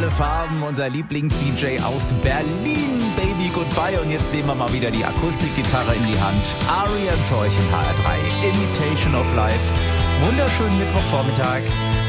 Bunte Farben, unser Lieblings-DJ aus Berlin, Baby Goodbye. Und jetzt nehmen wir mal wieder die Akustikgitarre in die Hand. R.E.M. für euch in HR3, Imitation of Life. Wunderschönen Mittwochvormittag.